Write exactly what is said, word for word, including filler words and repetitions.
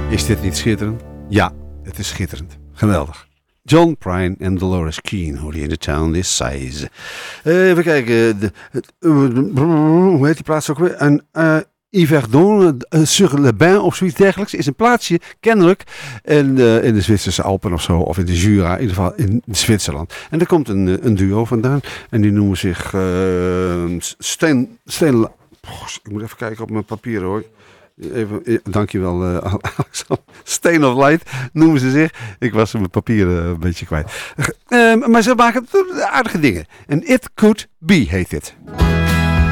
Is dit niet schitterend? Ja, het is schitterend. Geweldig. John Prine en Dolores Keane, hoor je in de town this size. Uh, even kijken. De, uh, hoe heet die plaats ook weer? En, uh, Yverdon uh, sur le Bain of zoiets dergelijks is een plaatsje, kennelijk, in de, in de Zwitserse Alpen of zo, of in de Jura, in ieder geval in Zwitserland. En daar komt een, een duo vandaan en die noemen zich uh, Steen... Steen, oh, ik moet even kijken op mijn papieren hoor. Even, dankjewel uh, Alexander. Stain of Light noemen ze zich. Ik was mijn papieren een beetje kwijt. Uh, maar ze maken aardige dingen. En It Could Be heet dit.